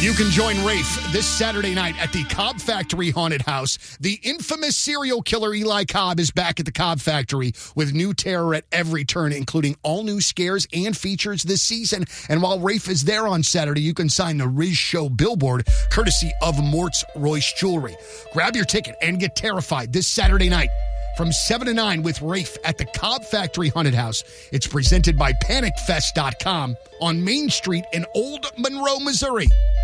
You can join Rafe this Saturday night at the Cobb Factory Haunted House. The infamous serial killer Eli Cobb is back at the Cobb Factory with new terror at every turn, including all new scares and features this season. And while Rafe is there on Saturday, you can sign the Riz Show billboard courtesy of Mort's Royce Jewelry. Grab your ticket and get terrified this Saturday night from 7 to 9 with Rafe at the Cobb Factory Haunted House. It's presented by PanicFest.com on Main Street in Old Monroe, Missouri.